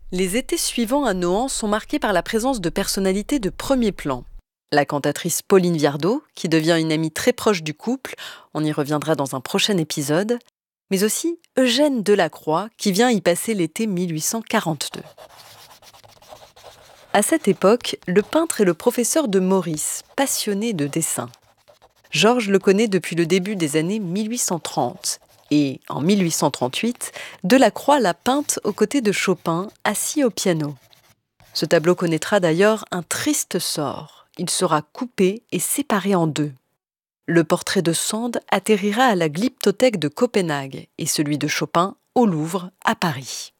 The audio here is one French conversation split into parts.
Les étés suivants à Nohant sont marqués par la présence de personnalités de premier plan. La cantatrice Pauline Viardot, qui devient une amie très proche du couple, on y reviendra dans un prochain épisode, mais aussi Eugène Delacroix, qui vient y passer l'été 1842. À cette époque, le peintre est le professeur de Maurice, passionné de dessin. Georges le connaît depuis le début des années 1830 et, en 1838, Delacroix l'a peinte aux côtés de Chopin, assis au piano. Ce tableau connaîtra d'ailleurs un triste sort. Il sera coupé et séparé en deux. Le portrait de Sand atterrira à la Glyptothèque de Copenhague et celui de Chopin au Louvre, à Paris.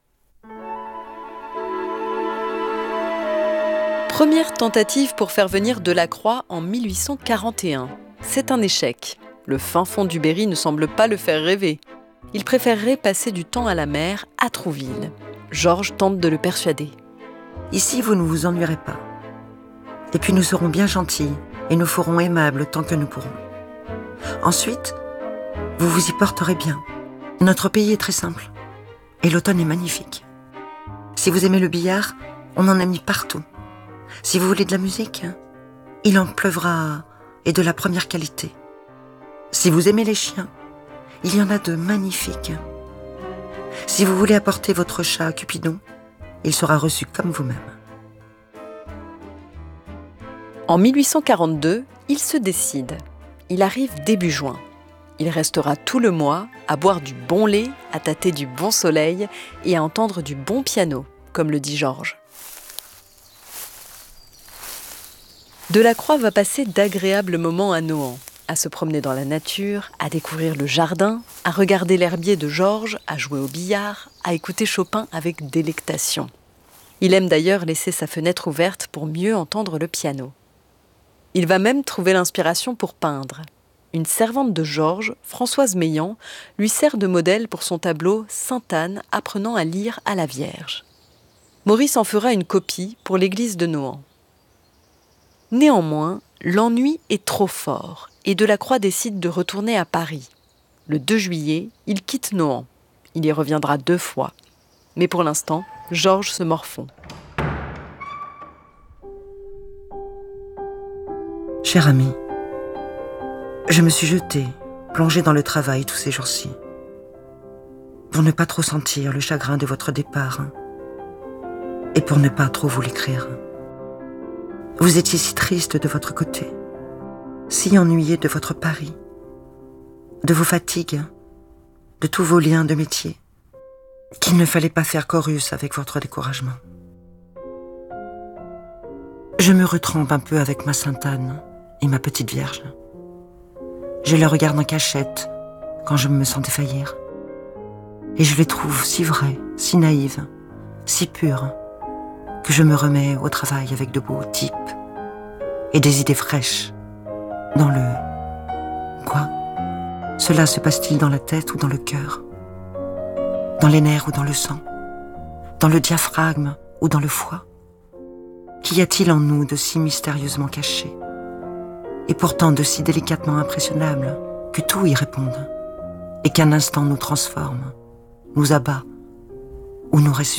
Première tentative pour faire venir Delacroix en 1841. C'est un échec. Le fin fond du Berry ne semble pas le faire rêver. Il préférerait passer du temps à la mer, à Trouville. Georges tente de le persuader. Ici, vous ne vous ennuierez pas. Et puis nous serons bien gentils et nous ferons aimables tant que nous pourrons. Ensuite, vous vous y porterez bien. Notre pays est très simple. Et l'automne est magnifique. Si vous aimez le billard, on en a mis partout. Si vous voulez de la musique, il en pleuvra et de la première qualité. Si vous aimez les chiens, il y en a de magnifiques. Si vous voulez apporter votre chat à Cupidon, il sera reçu comme vous-même. En 1842, il se décide. Il arrive début juin. Il restera tout le mois à boire du bon lait, à tâter du bon soleil et à entendre du bon piano, comme le dit Georges. Delacroix va passer d'agréables moments à Nohant, à se promener dans la nature, à découvrir le jardin, à regarder l'herbier de Georges, à jouer au billard, à écouter Chopin avec délectation. Il aime d'ailleurs laisser sa fenêtre ouverte pour mieux entendre le piano. Il va même trouver l'inspiration pour peindre. Une servante de Georges, Françoise Meillan, lui sert de modèle pour son tableau « Sainte-Anne apprenant à lire à la Vierge ». Maurice en fera une copie pour l'église de Nohant. Néanmoins, l'ennui est trop fort et Delacroix décide de retourner à Paris. Le 2 juillet, il quitte Nohant. Il y reviendra 2 fois. Mais pour l'instant, Georges se morfond. Cher ami, je me suis jetée, plongée dans le travail tous ces jours-ci, pour ne pas trop sentir le chagrin de votre départ et pour ne pas trop vous l'écrire. Vous étiez si triste de votre côté, si ennuyé de votre Paris, de vos fatigues, de tous vos liens de métier, qu'il ne fallait pas faire chorus avec votre découragement. Je me retrempe un peu avec ma Sainte-Anne et ma petite Vierge. Je les regarde en cachette quand je me sens défaillir. Et je les trouve si vraies, si naïves, si pures, que je me remets au travail avec de beaux types et des idées fraîches dans le... Quoi ? Cela se passe-t-il dans la tête ou dans le cœur ? Dans les nerfs ou dans le sang ? Dans le diaphragme ou dans le foie ? Qu'y a-t-il en nous de si mystérieusement caché et pourtant de si délicatement impressionnable que tout y réponde et qu'un instant nous transforme, nous abat ou nous ressuscite ?